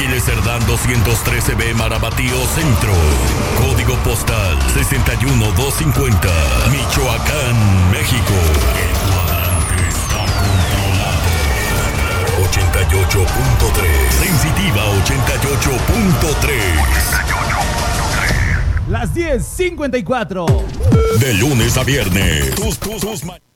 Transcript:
Aquiles Cerdán 213B Marabatío Centro. Código postal 61250. Michoacán, México. El cuadrante está controlado. 88.3. Sensitiva 88.3. Las 10:54. De lunes a viernes. Tus